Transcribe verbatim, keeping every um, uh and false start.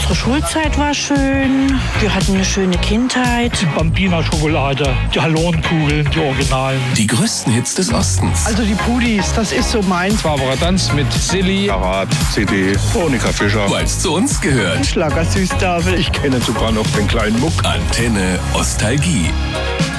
Unsere Schulzeit war schön. Wir hatten eine schöne Kindheit. Die Bambina-Schokolade, die Hallonenkugeln, die Originalen. Die größten Hits des Ostens. Also die Pudis, das ist so meins. Barbara Danz mit Silly. Karat, C D, Monika Fischer. Weil es zu uns gehört. Schlager Süßtafel. Ich kenne sogar noch den kleinen Muck. Antenne Ostalgie.